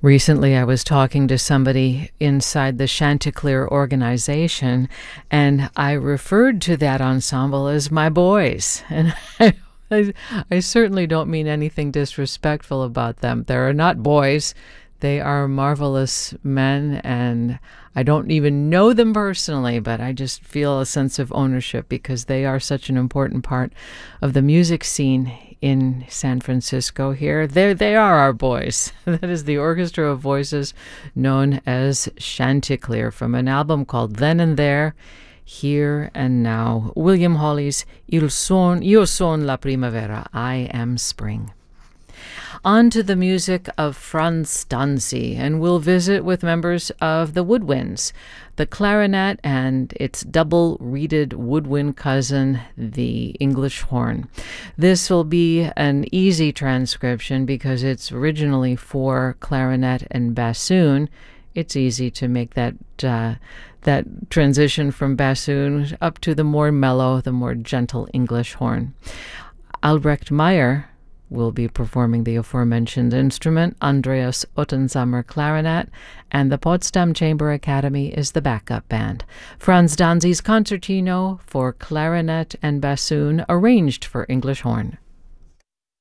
Recently, I was talking to somebody inside the Chanticleer organization, and I referred to that ensemble as my boys. And I, I certainly don't mean anything disrespectful about them. They're not boys. They are marvelous men, and I don't even know them personally, but I just feel a sense of ownership because they are such an important part of the music scene in San Francisco here. They are our boys. That is the Orchestra of Voices known as Chanticleer from an album called Then and There, Here and Now. William Hawley's Io son la primavera, I am spring. On to the music of Franz Danzi, and we'll visit with members of the woodwinds, the clarinet and its double-reeded woodwind cousin, the English horn. This will be an easy transcription because it's originally for clarinet and bassoon. It's easy to make that transition from bassoon up to the more mellow, the more gentle English horn. Albrecht Meyer will be performing the aforementioned instrument, Andreas Ottensammer clarinet, and the Potsdam Chamber Academy is the backup band. Franz Danzi's Concertino for clarinet and bassoon, arranged for English horn.